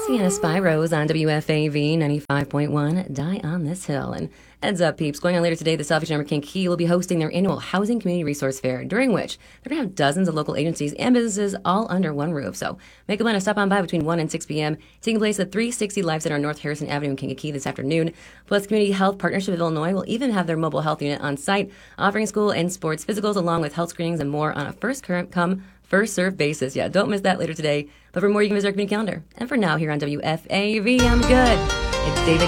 Sienna Spiros on WFAV 95.1, Die on This Hill. And heads up, peeps, going on later today, the Salvation Army Kankakee will be hosting their annual Housing Community Resource Fair, during which they're going to have dozens of local agencies and businesses all under one roof. So make a plan to stop on by between 1 and 6 p.m., taking place at 360 Life Center on North Harrison Avenue in Kankakee this afternoon. Plus, Community Health Partnership of Illinois will even have their mobile health unit on site, offering school and sports physicals along with health screenings and more on a first-come, first-served basis. Yeah, don't miss that later today. But for more, you can visit our community calendar. And for now, here on WFAV, I'm good. It's David